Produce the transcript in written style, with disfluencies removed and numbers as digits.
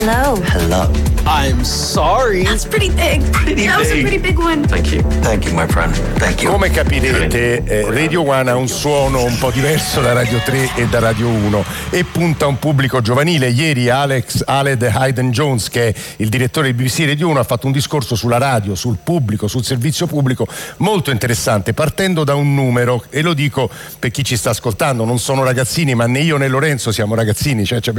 Hello. Hello. I'm sorry. That's pretty big. That was a pretty big one. Thank you. Thank you, my friend. Thank you. Come capirete, Radio One ha un suono un po' diverso da Radio 3 e da Radio 1 e punta a un pubblico giovanile. Ieri Aled Hayden-Jones, che è il direttore di BBC Radio 1, ha fatto un discorso sulla radio, sul pubblico, sul servizio pubblico, molto interessante, partendo da un numero, e lo dico per chi ci sta ascoltando, non sono ragazzini, ma né io né Lorenzo siamo ragazzini, cioè